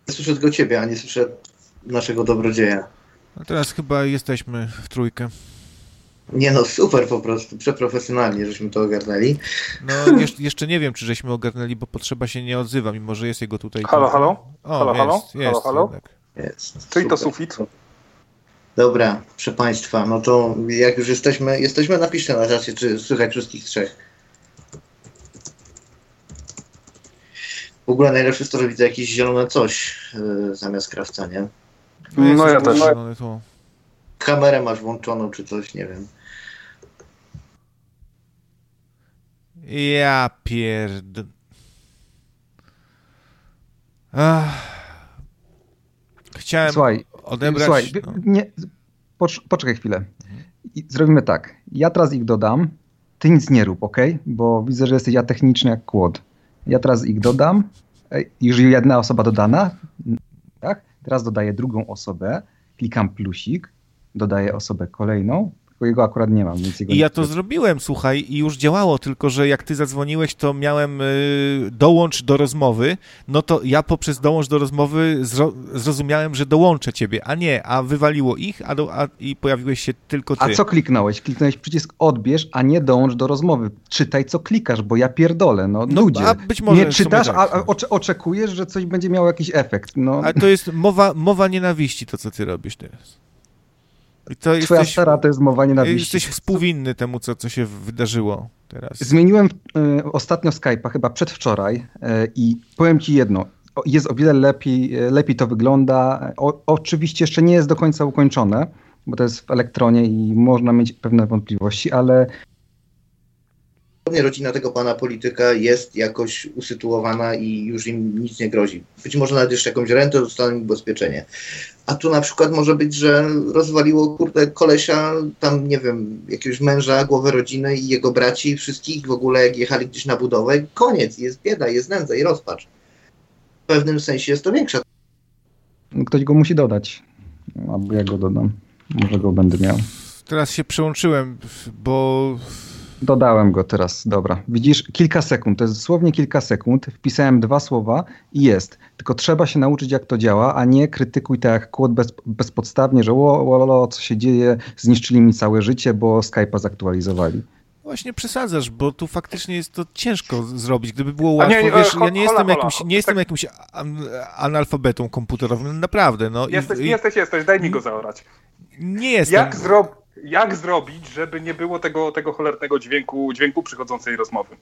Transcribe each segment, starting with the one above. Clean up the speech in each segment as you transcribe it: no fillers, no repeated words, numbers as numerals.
Słyszę tylko ciebie, a nie słyszę naszego dobrodzieja. No teraz chyba jesteśmy w trójkę. Nie no, super po prostu, przeprofesjonalnie żeśmy to ogarnęli. No jeszcze nie wiem, czy żeśmy ogarnęli, bo potrzeba się nie odzywa, mimo że jest jego tutaj... Halo, halo? O, halo, jest, halo? Jest. Czyli super. to sufit? Dobra, proszę Państwa, no to jak już jesteśmy, napiszcie na czacie, czy słychać wszystkich trzech. W ogóle najlepsze jest to, że widzę jakieś zielone coś zamiast krawca, nie? No ja też. Kamerę masz włączoną, czy coś, nie wiem. Ja Chciałem odebrać... Słuchaj, nie, poczekaj chwilę. Zrobimy tak. Ja teraz ich dodam. Ty nic nie rób, ok? Bo widzę, że jesteś techniczny jak kłod. Ja teraz ich dodam. Już jedna osoba dodana. Tak? Teraz dodaję drugą osobę. Klikam plusik. Dodaję osobę kolejną. Tylko jego akurat nie mam. Więc jego I ja to zrobiłem, słuchaj, i już działało, tylko że jak ty zadzwoniłeś, to miałem dołącz do rozmowy, no to ja poprzez dołącz do rozmowy zrozumiałem, że dołączę ciebie, a wywaliło ich, i pojawiłeś się tylko ty. A co kliknąłeś? Kliknąłeś przycisk odbierz, a nie dołącz do rozmowy. Czytaj, co klikasz, bo ja pierdolę, no ludzie. A być może nie czytasz, tak. a oczekujesz, że coś będzie miało jakiś efekt. No. Ale to jest mowa nienawiści, to co ty robisz teraz. Twoja stara to jest mowa nienawiści. Jesteś współwinny temu, co się wydarzyło teraz. Zmieniłem ostatnio Skype'a, chyba przedwczoraj i powiem ci jedno. Jest o wiele lepiej to wygląda. Oczywiście jeszcze nie jest do końca ukończone, bo to jest w elektronie i można mieć pewne wątpliwości, ale... Rodzina tego pana polityka jest jakoś usytuowana i już im nic nie grozi. Być może nawet jeszcze jakąś rentę dostaną im ubezpieczenie. A tu na przykład może być, że rozwaliło kolesia, tam nie wiem, jakiegoś męża, głowę rodziny i jego braci, wszystkich w ogóle jak jechali gdzieś na budowę. Koniec, jest bieda, jest nędza i rozpacz. W pewnym sensie jest to większa. Ktoś go musi dodać. Albo ja go dodam. Może go będę miał. Teraz się przyłączyłem, bo... Dodałem go teraz, dobra. Widzisz, kilka sekund, to jest dosłownie kilka sekund, wpisałem 2 słowa i jest. Tylko trzeba się nauczyć, jak to działa, a nie krytykuj tak jak kłod bezpodstawnie, że co się dzieje, zniszczyli mi całe życie, bo Skype'a zaktualizowali. Właśnie przesadzasz, bo tu faktycznie jest to ciężko zrobić. Gdyby było łatwo, wiesz, ja nie jestem jakimś analfabetą komputerowym, naprawdę. No. Jesteś, daj mi go zaorać. Nie jestem. Jak zrobić, żeby nie było tego cholernego dźwięku przychodzącej rozmowy?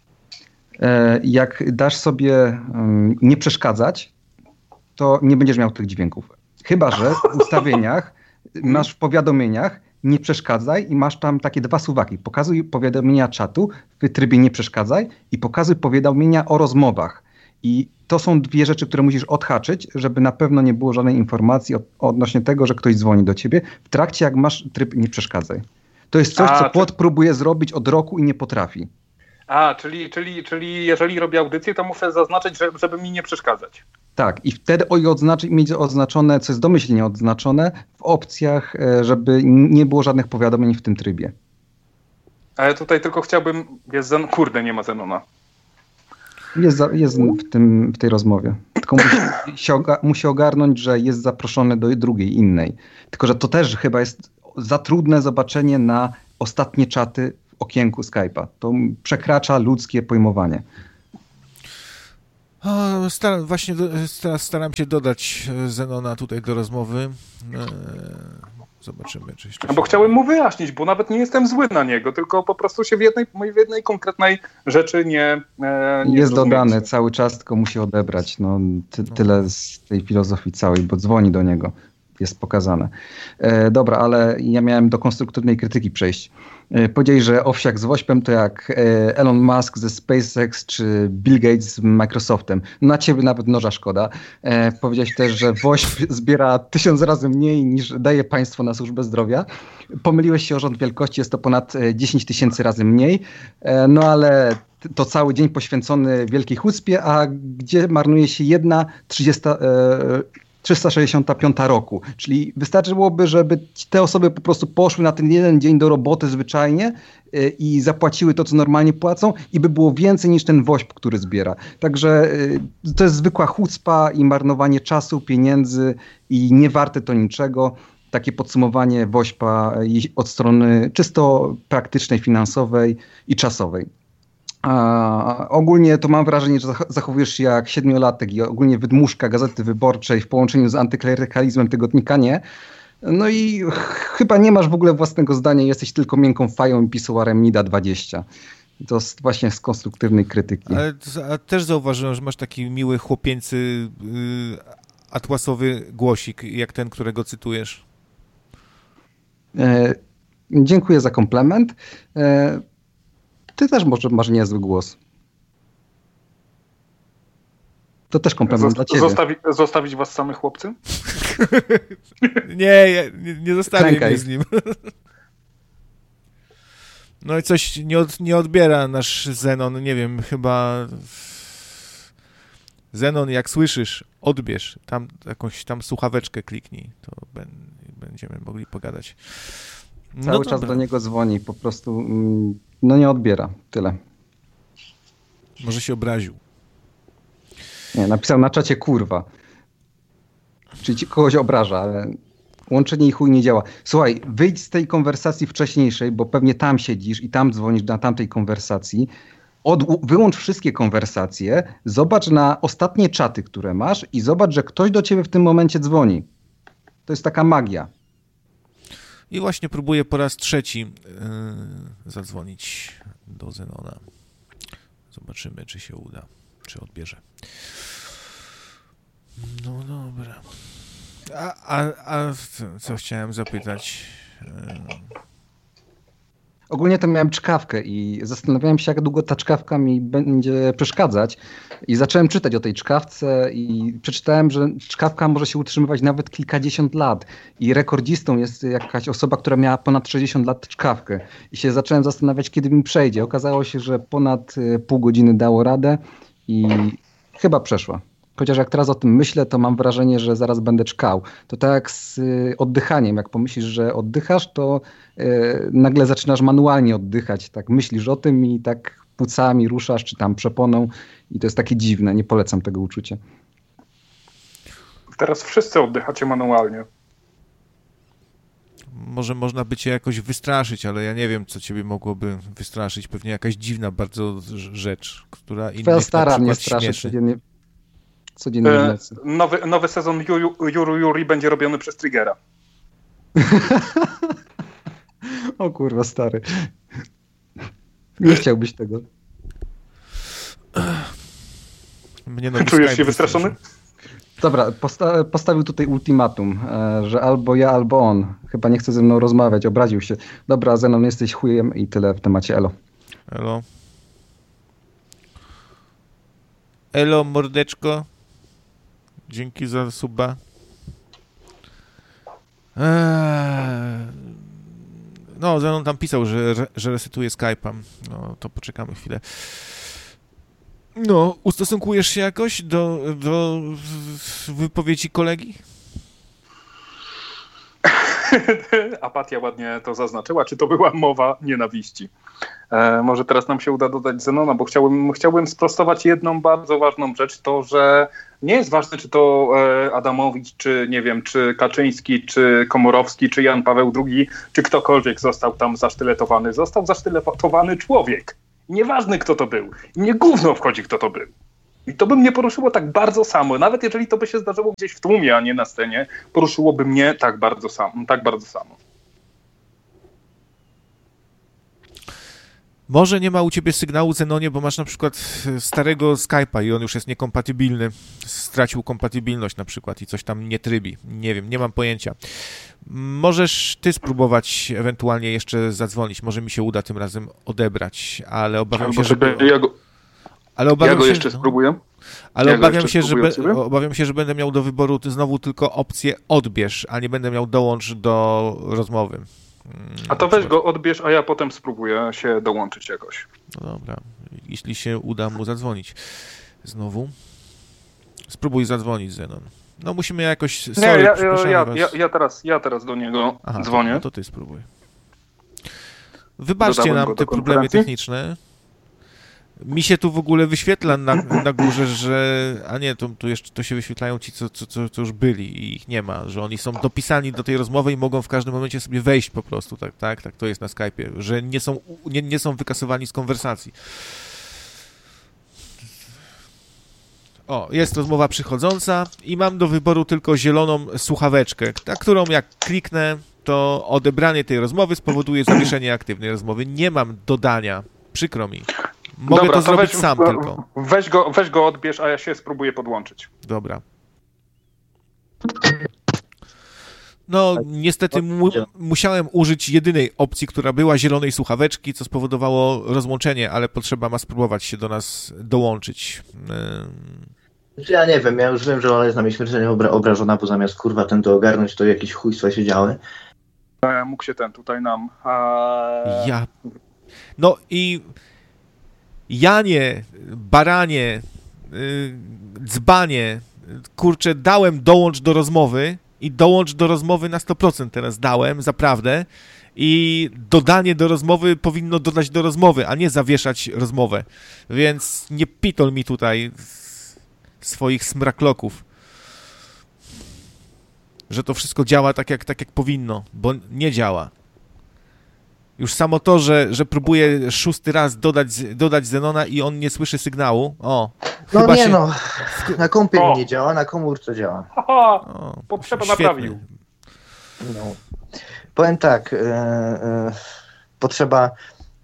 Jak dasz sobie nie przeszkadzać, to nie będziesz miał tych dźwięków. Chyba że w ustawieniach masz w powiadomieniach nie przeszkadzaj i masz tam takie 2 suwaki. Pokazuj powiadomienia czatu w trybie nie przeszkadzaj i pokazuj powiadomienia o rozmowach. I to są 2 rzeczy, które musisz odhaczyć, żeby na pewno nie było żadnej informacji odnośnie tego, że ktoś dzwoni do ciebie w trakcie, jak masz tryb nie przeszkadzaj. To jest coś, co Płot próbuje zrobić od roku i nie potrafi. Czyli jeżeli robię audycję, to muszę zaznaczyć, żeby mi nie przeszkadzać. Tak, i wtedy mieć oznaczone, co jest domyślnie odznaczone w opcjach, żeby nie było żadnych powiadomień w tym trybie. Ale tutaj tylko chciałbym... Kurde, nie ma Zenona. Jest w tej rozmowie. Tylko musi ogarnąć, że jest zaproszony do drugiej, innej. Tylko że to też chyba jest za trudne zobaczenie na ostatnie czaty w okienku Skype'a. To przekracza ludzkie pojmowanie. Staram się dodać Zenona tutaj do rozmowy. Zobaczymy, czy jeszcze... Bo chciałem mu wyjaśnić, bo nawet nie jestem zły na niego, tylko po prostu się w jednej konkretnej rzeczy nie jest dodane cały czas, tylko musi odebrać. Tyle z tej filozofii całej, bo dzwoni do niego. Jest pokazane. Dobra, ale ja miałem do konstruktywnej krytyki przejść. Powiedzieli, że owsiak z wośpem to jak Elon Musk ze SpaceX czy Bill Gates z Microsoftem. Na ciebie nawet noża szkoda. Powiedziałeś też, że wośp zbiera 1000 razy mniej niż daje państwo na służbę zdrowia. Pomyliłeś się o rząd wielkości, jest to ponad 10 000 razy mniej. No ale to cały dzień poświęcony wielkiej chucpie, a gdzie marnuje się 1/30 365 roku. Czyli wystarczyłoby, żeby te osoby po prostu poszły na ten jeden dzień do roboty zwyczajnie i zapłaciły to, co normalnie płacą i by było więcej niż ten woźb, który zbiera. Także to jest zwykła chucpa i marnowanie czasu, pieniędzy i nie warte to niczego. Takie podsumowanie woźpa od strony czysto praktycznej, finansowej i czasowej. A ogólnie to mam wrażenie, że zachowujesz się jak 7-latek i ogólnie wydmuszka Gazety Wyborczej w połączeniu z antyklerykalizmem tygodnika nie. No i chyba nie masz w ogóle własnego zdania, jesteś tylko miękką fają i pisoarem Nida 20. To jest właśnie z konstruktywnej krytyki. Ale też zauważyłem, że masz taki miły chłopieńcy atłasowy głosik, jak ten, którego cytujesz. Dziękuję za komplement. Ty też może masz niezły głos. To też komplement dla ciebie. Zostawić was samych, chłopcy? nie zostawię mnie z nim. No i coś nie odbiera nasz Zenon, nie wiem, chyba... Zenon, jak słyszysz, odbierz. Tam jakąś tam słuchaweczkę kliknij, to będziemy mogli pogadać. Cały czas do niego dzwoni, po prostu nie odbiera. Tyle. Może się obraził. Nie, napisał na czacie kurwa. Czyli ci kogoś obraża, ale łączenie i chuj nie działa. Słuchaj, wyjdź z tej konwersacji wcześniejszej, bo pewnie tam siedzisz i tam dzwonisz na tamtej konwersacji. Wyłącz wszystkie konwersacje, zobacz na ostatnie czaty, które masz i zobacz, że ktoś do ciebie w tym momencie dzwoni. To jest taka magia. I właśnie próbuję po raz trzeci zadzwonić do Zenona. Zobaczymy, czy się uda, czy odbierze. No dobra. A co chciałem zapytać? Ogólnie to miałem czkawkę i zastanawiałem się, jak długo ta czkawka mi będzie przeszkadzać. I zacząłem czytać o tej czkawce i przeczytałem, że czkawka może się utrzymywać nawet kilkadziesiąt lat. I rekordzistą jest jakaś osoba, która miała ponad 60 lat czkawkę. I się zacząłem zastanawiać, kiedy mi przejdzie. Okazało się, że ponad pół godziny dało radę i chyba przeszła. Chociaż jak teraz o tym myślę, to mam wrażenie, że zaraz będę czkał. To tak jak z oddychaniem. Jak pomyślisz, że oddychasz, to nagle zaczynasz manualnie oddychać. Tak myślisz o tym i tak płucami ruszasz, czy tam przeponą. I to jest takie dziwne. Nie polecam tego uczucia. Teraz wszyscy oddychacie manualnie. Może można by cię jakoś wystraszyć, ale ja nie wiem, co ciebie mogłoby wystraszyć. Pewnie jakaś dziwna bardzo rzecz, która innych Twoja stara mnie straszy śmieszy. Codziennie w nocy. Nowy sezon Yuri będzie robiony przez Triggera. O kurwa, stary. Nie chciałbyś tego. Czujesz się wystraszony? Dobra, postawił tutaj ultimatum, że albo ja, albo on. Chyba nie chce ze mną rozmawiać, obraził się. Dobra, Zenon, jesteś chujem i tyle w temacie elo. Elo. Elo, mordeczko. Dzięki za suba. No, Zenon tam pisał, że resetuje Skype'a. No, to poczekamy chwilę. No, ustosunkujesz się jakoś do wypowiedzi kolegi? Apatia ładnie to zaznaczyła. Czy to była mowa nienawiści? Może teraz nam się uda dodać Zenona, bo chciałbym sprostować jedną bardzo ważną rzecz, to, że nie jest ważne, czy to Adamowicz, czy nie wiem, czy Kaczyński, czy Komorowski, czy Jan Paweł II, czy ktokolwiek został tam zasztyletowany. Został zasztyletowany człowiek. Nieważne, kto to był. I mnie gówno wchodzi, kto to był. I to by mnie poruszyło tak bardzo samo. Nawet jeżeli to by się zdarzyło gdzieś w tłumie, a nie na scenie, poruszyłoby mnie tak bardzo samo. Może nie ma u ciebie sygnału, Zenonie, bo masz na przykład starego Skype'a i on już jest niekompatybilny. Stracił kompatybilność na przykład i coś tam nie trybi. Nie wiem, nie mam pojęcia. Możesz ty spróbować ewentualnie jeszcze zadzwonić. Może mi się uda tym razem odebrać, ale obawiam się, że... Ja go jeszcze spróbuję. Ale obawiam się, że będę miał do wyboru znowu tylko opcję odbierz, a nie będę miał dołącz do rozmowy. A to weź go odbierz, a ja potem spróbuję się dołączyć jakoś. No dobra, jeśli się uda mu zadzwonić znowu. Spróbuj zadzwonić, Zenon. No musimy jakoś... Nie, Sorry, ja teraz do niego dzwonię. No to ty spróbuj. Wybaczcie nam te problemy techniczne. Mi się tu w ogóle wyświetla na górze, że... A nie, to się wyświetlają ci, co już byli i ich nie ma, że oni są dopisani do tej rozmowy i mogą w każdym momencie sobie wejść po prostu, tak, to jest na Skype'ie, że nie są wykasowani z konwersacji. O, jest rozmowa przychodząca i mam do wyboru tylko zieloną słuchaweczkę, na którą jak kliknę, to odebranie tej rozmowy spowoduje zawieszenie aktywnej rozmowy. Nie mam dodania, przykro mi. Mogę to zrobić sam tylko. Weź go odbierz, a ja się spróbuję podłączyć. Dobra. No, niestety musiałem użyć jedynej opcji, która była, zielonej słuchaweczki, co spowodowało rozłączenie, ale potrzeba ma spróbować się do nas dołączyć. Ja nie wiem, ja już wiem, że ona jest na mnie śmiertelnie obrażona, bo zamiast kurwa ten to ogarnąć, to jakieś chujstwa się działy. Mógł się ten tutaj nam... No i Janie, baranie, dzbanie, kurczę, dałem dołącz do rozmowy i dołącz do rozmowy na 100% teraz dałem, zaprawdę. I dodanie do rozmowy powinno dodać do rozmowy, a nie zawieszać rozmowę. Więc nie pitol mi tutaj swoich smrakloków, że to wszystko działa tak jak powinno, bo nie działa. Już samo to, że próbuję 6. raz dodać Zenona i on nie słyszy sygnału. O, no chyba nie się... no, na kompie nie działa, na komórce działa. Potrzeba naprawił. No. Powiem tak, potrzeba...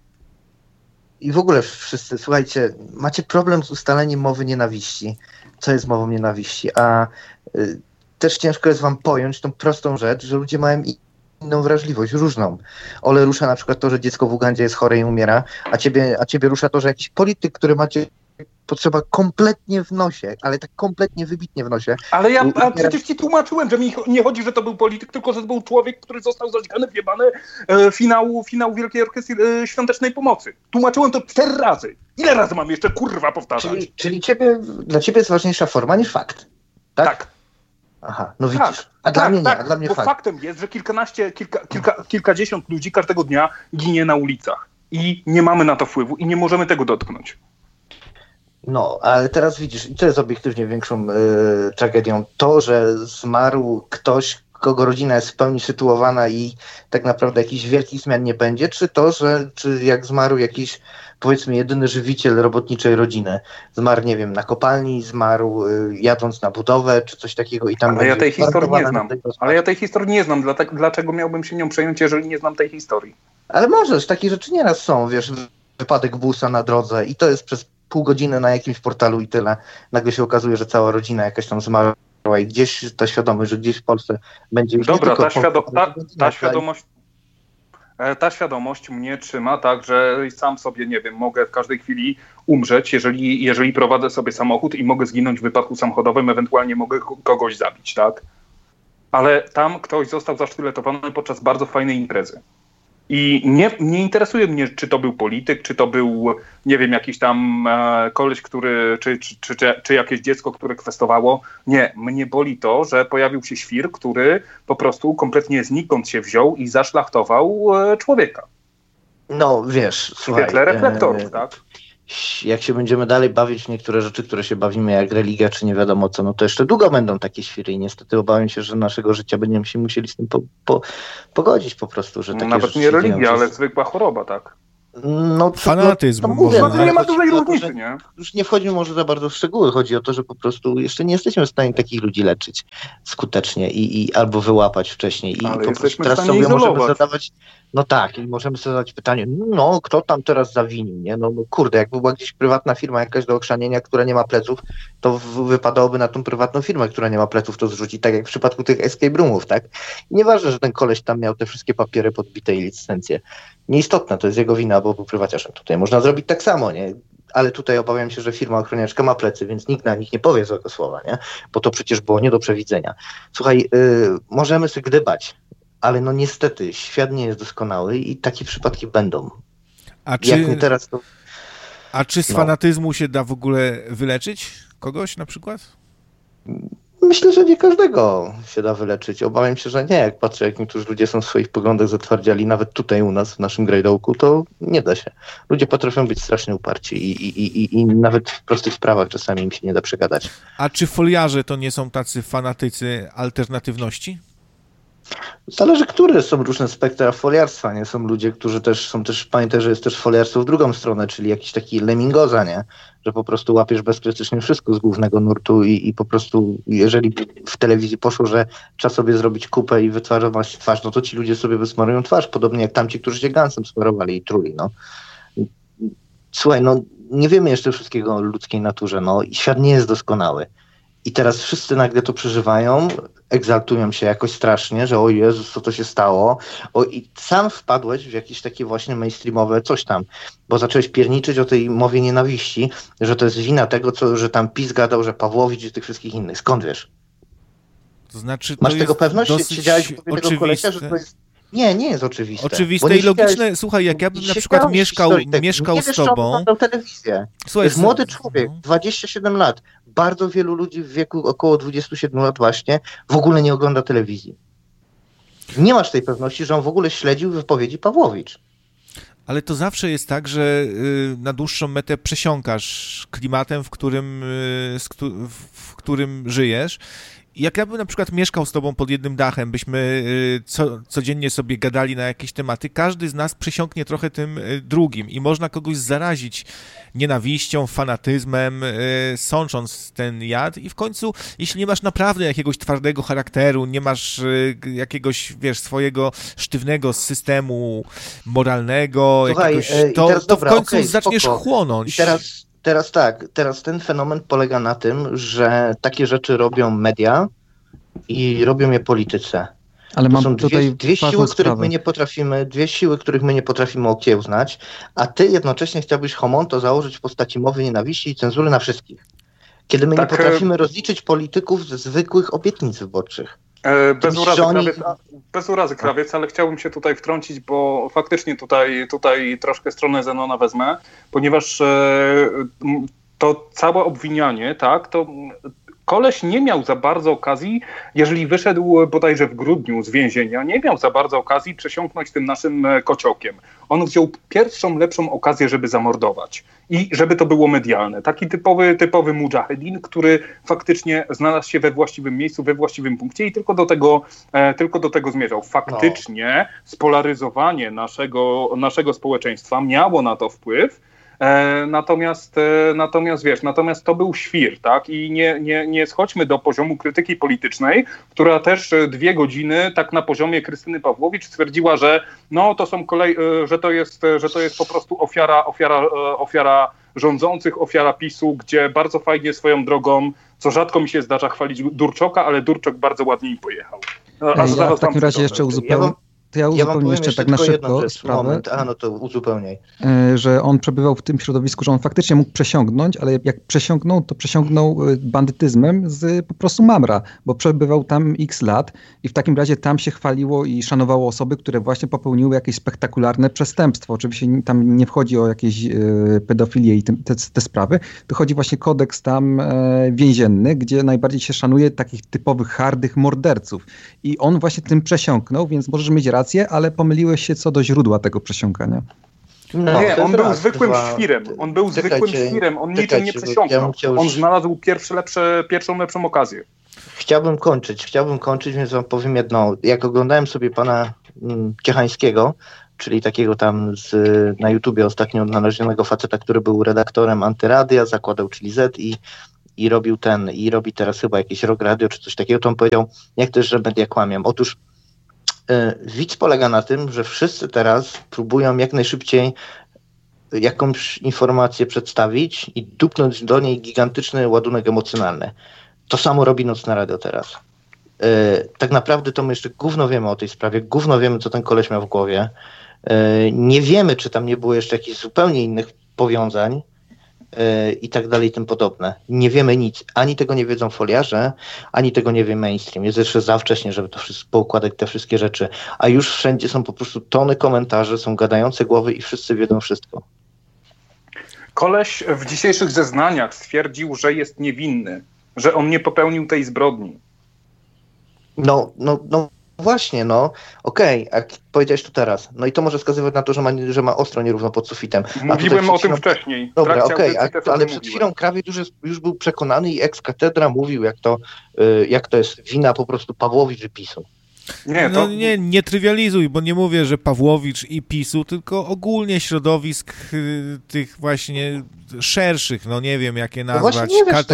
I w ogóle wszyscy, słuchajcie, macie problem z ustaleniem mowy nienawiści. Co jest mową nienawiści? A też ciężko jest wam pojąć tą prostą rzecz, że ludzie mają inną wrażliwość, różną. Ole rusza na przykład to, że dziecko w Ugandzie jest chore i umiera, a ciebie rusza to, że jakiś polityk, który macie potrzeba kompletnie w nosie, ale tak kompletnie wybitnie w nosie. Ale przecież ci tłumaczyłem, że mi nie chodzi, że to był polityk, tylko że to był człowiek, który został zaćgany, wjebany finału Wielkiej Orkiestry Świątecznej Pomocy. Tłumaczyłem to 4 razy. Ile razy mam jeszcze kurwa powtarzać? Czyli dla ciebie jest ważniejsza forma niż fakt, tak? Tak. Aha, no widzisz. Dla mnie nie, a dla mnie bo fakt. Faktem jest, że kilkadziesiąt ludzi każdego dnia ginie na ulicach. I nie mamy na to wpływu i nie możemy tego dotknąć. No, ale teraz widzisz, i to jest obiektywnie większą tragedią, to, że zmarł ktoś, kogo rodzina jest w pełni sytuowana i tak naprawdę jakichś wielkich zmian nie będzie, czy to, czy jak zmarł jakiś, powiedzmy, jedyny żywiciel robotniczej rodziny, zmarł, nie wiem, na kopalni, zmarł jadąc na budowę, czy coś takiego i tam... Ale ja tej historii nie znam. Ale ja tej historii nie znam, dlaczego miałbym się nią przejąć, jeżeli nie znam tej historii? Ale możesz, takie rzeczy nieraz są, wiesz, wypadek busa na drodze i to jest przez pół godziny na jakimś portalu i tyle. Nagle się okazuje, że cała rodzina jakaś tam zmarła i gdzieś ta świadomość, że gdzieś w Polsce będzie już dobra, nie tylko ta świadomość mnie trzyma tak, że sam sobie, nie wiem, mogę w każdej chwili umrzeć, jeżeli prowadzę sobie samochód i mogę zginąć w wypadku samochodowym, ewentualnie mogę kogoś zabić, tak? Ale tam ktoś został zasztyletowany podczas bardzo fajnej imprezy. I nie interesuje mnie, czy to był polityk, czy to był, nie wiem, jakiś tam koleś, który, czy jakieś dziecko, które kwestowało. Nie, mnie boli to, że pojawił się świr, który po prostu kompletnie znikąd się wziął i zaszlachtował człowieka. No, wiesz, słuchaj... W świetle reflektorów, tak? Jak się będziemy dalej bawić w niektóre rzeczy, które się bawimy, jak religia, czy nie wiadomo co, no to jeszcze długo będą takie świry i niestety obawiam się, że naszego życia będziemy się musieli z tym pogodzić po prostu, że takie nawet nie religia, ale zwykła choroba, tak? No, fanatyzm. Nie ma dużej różnicy, nie? Już nie wchodzi może za bardzo w szczegóły. Chodzi o to, że po prostu jeszcze nie jesteśmy w stanie takich ludzi leczyć skutecznie i albo wyłapać wcześniej. I ale po prostu teraz sobie izolować. możemy zadawać, no tak, i możemy sobie zadać pytanie, no kto tam teraz zawinił, nie? No kurde, jakby była gdzieś prywatna firma jakaś do ochrzanienia, która nie ma pleców, to wypadałoby na tą prywatną firmę, która nie ma pleców, to zrzucić, tak jak w przypadku tych escape roomów, tak? I nieważne, że ten koleś tam miał te wszystkie papiery podbite i licencje. Nieistotne, to jest jego wina, bo był prywaciarzem. Tutaj można zrobić tak samo, nie? Ale tutaj obawiam się, że firma ochroniaczka ma plecy, więc nikt na nich nie powie złego słowa, nie? Bo to przecież było nie do przewidzenia. Słuchaj, możemy sobie gdybać, ale no niestety świat nie jest doskonały i takie przypadki będą. Jak nie teraz, to... A czy z fanatyzmu się da w ogóle wyleczyć kogoś na przykład? Myślę, że nie każdego się da wyleczyć. Obawiam się, że nie. Jak patrzę, jak niektórzy ludzie są w swoich poglądach zatwardziali, nawet tutaj u nas, w naszym grajdołku, to nie da się. Ludzie potrafią być strasznie uparci i nawet w prostych sprawach czasami im się nie da przegadać. A czy foliarze to nie są tacy fanatycy alternatywności? Zależy, które są różne spektra foliarstwa, nie? Są ludzie, którzy też są pamiętaj, że jest też foliarstwo w drugą stronę, czyli jakiś taki lemingoza, nie? Że po prostu łapiesz bezkrytycznie wszystko z głównego nurtu i po prostu, jeżeli w telewizji poszło, że trzeba sobie zrobić kupę i wytwarzać twarz, no to ci ludzie sobie wysmarują twarz, podobnie jak tamci, którzy się gansem smarowali i truli, no. Słuchaj, no nie wiemy jeszcze wszystkiego o ludzkiej naturze, no i świat nie jest doskonały. I teraz wszyscy nagle to przeżywają, egzaltują się jakoś strasznie, że o Jezus, co to się stało. I sam wpadłeś w jakieś takie właśnie mainstreamowe coś tam, bo zacząłeś pierniczyć o tej mowie nienawiści, że to jest wina tego, że tam PiS gadał, że Pawłowicz i tych wszystkich innych. Skąd wiesz? To znaczy, Masz to tego jest pewność? Siedziałeś w oczywiste. tego kolesia, że to jest... Nie jest oczywiste. Oczywiste i logiczne. Słuchaj, jak ja bym na przykład mieszkał z tobą... telewizję. Słuchaj, to jest młody człowiek, 27 lat. Bardzo wielu ludzi w wieku około 27 lat właśnie w ogóle nie ogląda telewizji. Nie masz tej pewności, że on w ogóle śledził wypowiedzi Pawłowicz. Ale to zawsze jest tak, że na dłuższą metę przesiąkasz klimatem, w którym żyjesz. Jak ja bym na przykład mieszkał z tobą pod jednym dachem, byśmy codziennie sobie gadali na jakieś tematy, każdy z nas przesiąknie trochę tym drugim i można kogoś zarazić nienawiścią, fanatyzmem, sącząc ten jad i w końcu, jeśli nie masz naprawdę jakiegoś twardego charakteru, nie masz jakiegoś, wiesz, swojego sztywnego systemu moralnego, Słuchaj, to w końcu zaczniesz chłonąć. Teraz ten fenomen polega na tym, że takie rzeczy robią media i robią je politycy. Ale to są tutaj dwie siły, których my nie potrafimy okiełznać, a ty jednocześnie chciałbyś homonto założyć w postaci mowy nienawiści i cenzury na wszystkich. Kiedy my nie potrafimy rozliczyć polityków ze zwykłych obietnic wyborczych. Bez urazy, krawiec, ale chciałbym się tutaj wtrącić, bo faktycznie tutaj troszkę stronę Zenona wezmę, ponieważ to całe obwinianie, tak, to koleś nie miał za bardzo okazji, jeżeli wyszedł bodajże w grudniu z więzienia, nie miał za bardzo okazji przesiąknąć tym naszym kociołkiem. On wziął pierwszą, lepszą okazję, żeby zamordować i żeby to było medialne. Taki typowy mudżahedin, który faktycznie znalazł się we właściwym miejscu, we właściwym punkcie i tylko do tego zmierzał. Faktycznie spolaryzowanie naszego społeczeństwa miało na to wpływ. Natomiast to był świr, tak? I nie schodźmy do poziomu krytyki politycznej, która też 2 godziny tak na poziomie Krystyny Pawłowicz stwierdziła, że no to są że to jest po prostu ofiara rządzących, ofiara PiS-u, gdzie bardzo fajnie swoją drogą, co rzadko mi się zdarza chwalić Durczoka, ale Durczok bardzo ładnie im pojechał. Ja w takim razie jeszcze uzupełnię. To ja uzupełnię jeszcze tak na szybko sprawę, to uzupełniaj. Że on przebywał w tym środowisku, że on faktycznie mógł przesiąknąć, ale jak przesiąknął, to przesiąknął bandytyzmem z po prostu mamra, bo przebywał tam x lat i w takim razie tam się chwaliło i szanowało osoby, które właśnie popełniły jakieś spektakularne przestępstwo. Oczywiście tam nie wchodzi o jakieś pedofilię i te sprawy, to chodzi właśnie kodeks tam więzienny, gdzie najbardziej się szanuje takich typowych, hardych morderców. I on właśnie tym przesiąknął, więc możesz mieć rację, ale pomyliłeś się co do źródła tego przesiąkania. Nie, on był zwykłym świrem. On był zwykłym świrem. On niczym nie przesiąknął. On znalazł pierwszą lepszą okazję. Chciałbym kończyć, więc wam powiem jedno. Jak oglądałem sobie pana Ciechańskiego, czyli takiego tam na YouTubie ostatnio odnalezionego faceta, który był redaktorem Antyradia, zakładał Chili Z i robi teraz chyba jakieś Rock Radio czy coś takiego, to on powiedział, jak też, że media kłamią. Otóż widz polega na tym, że wszyscy teraz próbują jak najszybciej jakąś informację przedstawić i dupnąć do niej gigantyczny ładunek emocjonalny. To samo robi Nocne Radio teraz. Tak naprawdę to my jeszcze gówno wiemy o tej sprawie, gówno wiemy, co ten koleś miał w głowie. Nie wiemy, czy tam nie było jeszcze jakichś zupełnie innych powiązań i tak dalej i tym podobne. Nie wiemy nic. Ani tego nie wiedzą foliarze, ani tego nie wie mainstream. Jest jeszcze za wcześnie, żeby to wszystko poukładać, te wszystkie rzeczy. A już wszędzie są po prostu tony komentarzy, są gadające głowy i wszyscy wiedzą wszystko. Koleś w dzisiejszych zeznaniach stwierdził, że jest niewinny. że on nie popełnił tej zbrodni. No właśnie, okej, jak powiedziałeś tu teraz, no i to może wskazywać na to, że ma ostro nierówno pod sufitem. Mówiłem o tym wcześniej. Dobra, ale przed chwilą Krawiec już był przekonany i ex cathedra mówił, jak to jest wina po prostu Pawłowicz i PiS-u. Nie trywializuj, bo nie mówię, że Pawłowicz i PiS-u, tylko ogólnie środowisk tych właśnie szerszych, no nie wiem jakie nazwać,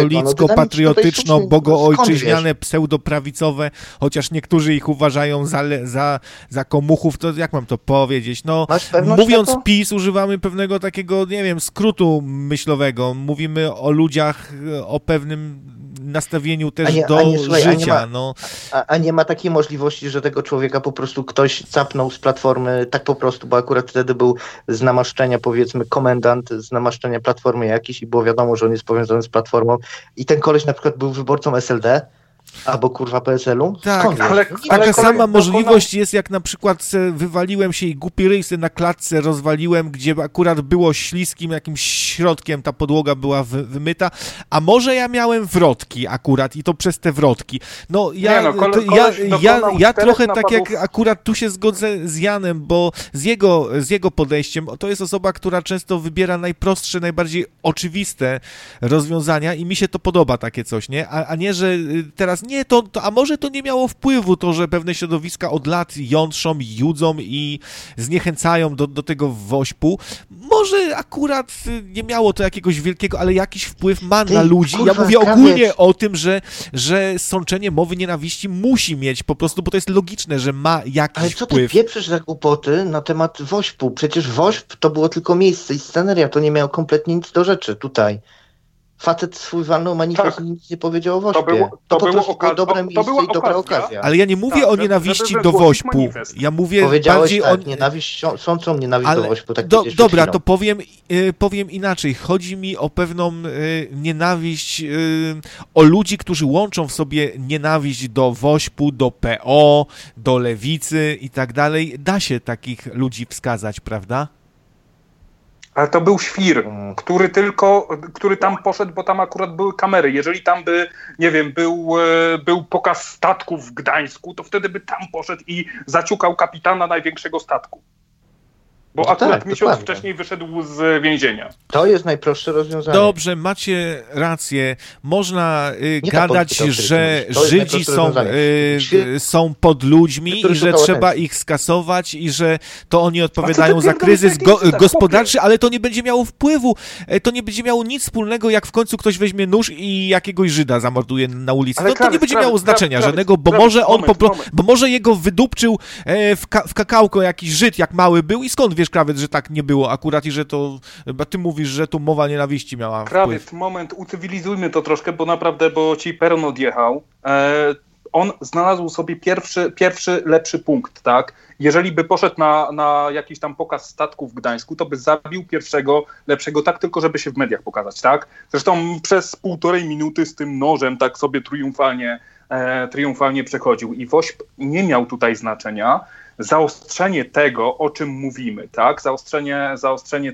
katolicko-patriotyczno-bogoojczyźniane, pseudoprawicowe, chociaż niektórzy ich uważają za komuchów, to jak mam to powiedzieć? No, mówiąc PiS, używamy pewnego takiego, nie wiem, skrótu myślowego. Mówimy o ludziach o pewnym nastawieniu też życia. A nie ma takiej możliwości, że tego człowieka po prostu ktoś capnął z Platformy tak po prostu, bo akurat wtedy był z namaszczenia, powiedzmy, komendant z namaszczenia Platformy jakiś i było wiadomo, że on jest powiązany z Platformą i ten koleś na przykład był wyborcą SLD albo kurwa PSL-u? Tak, taka sama możliwość jest, jak na przykład wywaliłem się i głupi ryj na klatce rozwaliłem, gdzie akurat było śliskim jakimś środkiem, ta podłoga była wymyta, a może ja miałem wrotki akurat i to przez te wrotki. No ja trochę tak jak akurat tu się zgodzę z Janem, bo z jego podejściem, to jest osoba, która często wybiera najprostsze, najbardziej oczywiste rozwiązania i mi się to podoba takie coś, nie? A nie, że teraz a może to nie miało wpływu, to, że pewne środowiska od lat jątrzą, judzą i zniechęcają do tego wośpu. Może akurat nie miało to jakiegoś wielkiego, ale jakiś wpływ ma na ludzi. Ja mówię ogólnie o tym, że sączenie mowy nienawiści musi mieć po prostu, bo to jest logiczne, że ma jakiś wpływ. Ale co ty pieprzysz za głupoty na temat wośpu? Przecież wośp to było tylko miejsce i sceneria, to nie miało kompletnie nic do rzeczy tutaj. Facet swój walnął manifest i nic nie powiedział o wośpie. To było dobre miejsce i dobra okazja. Ale ja nie mówię o nienawiści do wośpu. Ja mówię powiedziałeś bardziej o... sącą nienawiść do wośpu. Tak dobra, to powiem inaczej. Chodzi mi o pewną nienawiść, o ludzi, którzy łączą w sobie nienawiść do wośpu, do PO, do lewicy i tak dalej. Da się takich ludzi wskazać, prawda? Ale to był świr, który tam poszedł, bo tam akurat były kamery. Jeżeli tam by, nie wiem, był pokaz statków w Gdańsku, to wtedy by tam poszedł i zaciukał kapitana największego statku. Bo akurat miesiąc wcześniej wyszedł z więzienia. To jest najprostsze rozwiązanie. Dobrze, macie rację. Można gadać, że Żydzi są pod ludźmi i że trzeba ich skasować i że to oni odpowiadają za kryzys gospodarczy, ale to nie będzie miało wpływu. To nie będzie miało nic wspólnego, jak w końcu ktoś weźmie nóż i jakiegoś Żyda zamorduje na ulicy. To nie będzie miało znaczenia żadnego, bo może on bo może jego wydupczył w kakałko jakiś Żyd, jak mały był i skąd wiesz, Krawiec, że tak nie było akurat i że to, ty mówisz, że tu mowa nienawiści miała Krawiec, wpływ. Moment, ucywilizujmy to troszkę, bo naprawdę, bo ci peron odjechał. On znalazł sobie pierwszy lepszy punkt, tak? Jeżeli by poszedł na jakiś tam pokaz statków w Gdańsku, to by zabił pierwszego lepszego, tak tylko żeby się w mediach pokazać, tak? Zresztą przez 1,5 minuty z tym nożem tak sobie triumfalnie przechodził i wośp nie miał tutaj znaczenia. Zaostrzenie tego, o czym mówimy, tak? Zaostrzenie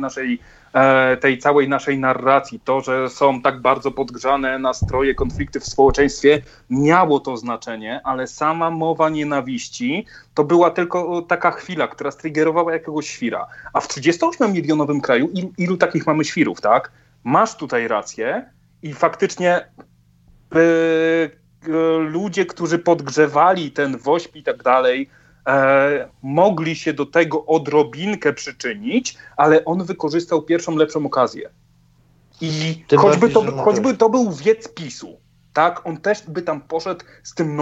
tej całej naszej narracji, to, że są tak bardzo podgrzane nastroje, konflikty w społeczeństwie, miało to znaczenie, ale sama mowa nienawiści to była tylko taka chwila, która striggerowała jakiegoś świra. A w 38-milionowym kraju ilu takich mamy świrów, tak? Masz tutaj rację i faktycznie ludzie, którzy podgrzewali ten wośp i tak dalej, mogli się do tego odrobinkę przyczynić, ale on wykorzystał pierwszą, lepszą okazję. I choćby to był wiec PiS-u, tak? On też by tam poszedł z tym